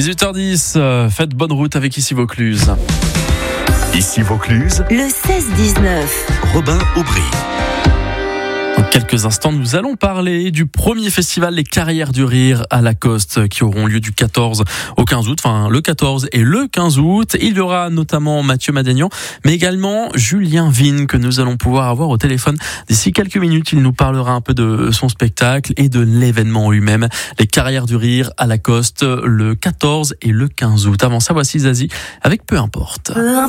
18h10, faites bonne route avec Ici Vaucluse. Ici Vaucluse, le 16-19. Robin Aubry. Dans quelques instants, nous allons parler du premier festival Les Carrières du Rire à Lacoste qui auront lieu du 14 au 15 août, enfin le 14 et le 15 août. Il y aura notamment Mathieu Madénian, mais également Julien Vigne que nous allons pouvoir avoir au téléphone d'ici quelques minutes. Il nous parlera un peu de son spectacle et de l'événement lui-même. Les Carrières du Rire à Lacoste le 14 et le 15 août. Avant ça, voici Zazie avec Peu importe.